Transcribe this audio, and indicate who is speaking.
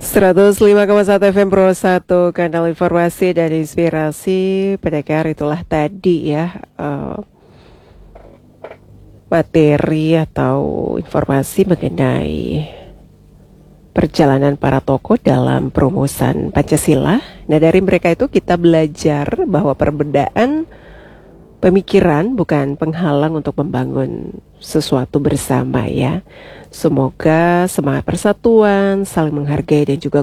Speaker 1: 105,1 FM Pro 1, kanal informasi dan inspirasi pendengar. Itulah tadi ya materi atau informasi mengenai perjalanan para tokoh dalam perumusan Pancasila. Nah, dari mereka itu kita belajar bahwa perbedaan pemikiran bukan penghalang untuk membangun sesuatu bersama ya. Semoga semangat persatuan, saling menghargai dan juga